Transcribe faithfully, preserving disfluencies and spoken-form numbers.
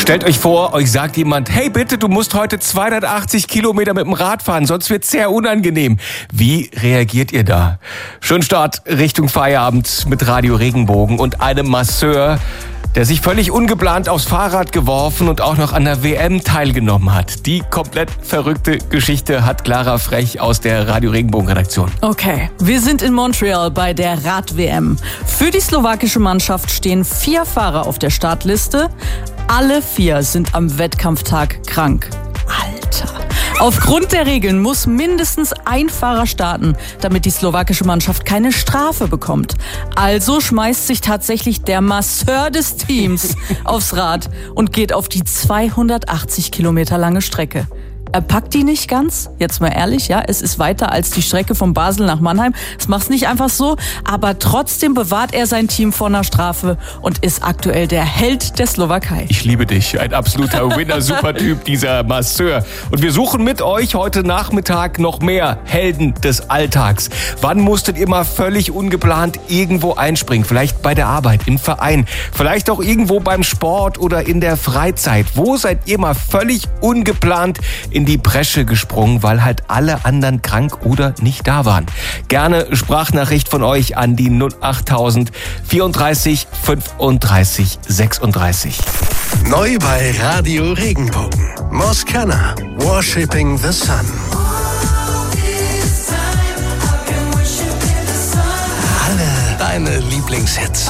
Stellt euch vor, euch sagt jemand, hey bitte, du musst heute zweihundertachtzig Kilometer mit dem Rad fahren, sonst wird's sehr unangenehm. Wie reagiert ihr da? Schön Start Richtung Feierabend mit Radio Regenbogen und einem Masseur, der sich völlig ungeplant aufs Fahrrad geworfen und auch noch an der W M teilgenommen hat. Die komplett verrückte Geschichte hat Clara Frech aus der Radio Regenbogen-Redaktion. Okay, wir sind in Montreal bei der Rad-W M. Für die slowakische Mannschaft stehen vier Fahrer auf der Startliste. Alle vier sind am Wettkampftag krank. Alter. Aufgrund der Regeln muss mindestens ein Fahrer starten, damit die slowakische Mannschaft keine Strafe bekommt. Also schmeißt sich tatsächlich der Masseur des Teams aufs Rad und geht auf die zweihundertachtzig Kilometer lange Strecke. Er packt die nicht ganz, jetzt mal ehrlich, ja, es ist weiter als die Strecke von Basel nach Mannheim. Das macht's nicht einfach so, aber trotzdem bewahrt er sein Team vor einer Strafe und ist aktuell der Held der Slowakei. Ich liebe dich, ein absoluter Winner-Supertyp, dieser Masseur. Und wir suchen mit euch heute Nachmittag noch mehr Helden des Alltags. Wann musstet ihr mal völlig ungeplant irgendwo einspringen? Vielleicht bei der Arbeit, im Verein, vielleicht auch irgendwo beim Sport oder in der Freizeit. Wo seid ihr mal völlig ungeplant in die Bresche gesprungen, weil halt alle anderen krank oder nicht da waren? Gerne Sprachnachricht von euch an die null achttausend vierunddreißig fünfunddreißig sechsunddreißig. Neu bei Radio Regenbogen. Moskana, Worshipping the Sun. Alle deine Lieblingshits.